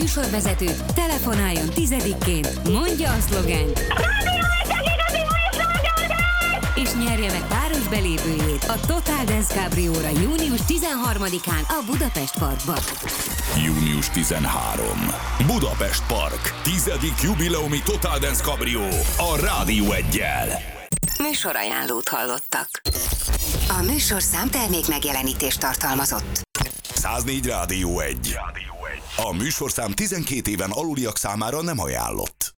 műsorvezetőt, telefonáljon 10-ként, mondja a szlogent, és nyerje meg páros belépőjét a Total Dance Cabrióra június 13-án a Budapest Parkban. Június 13. Budapest Park. 10. jubileumi Total Dance Cabrió a Rádió 1-jel. Műsorajánlót hallottak. A műsorszám termék megjelenítést tartalmazott. 104 Rádió 1. A műsorszám 12 éven aluliak számára nem ajánlott.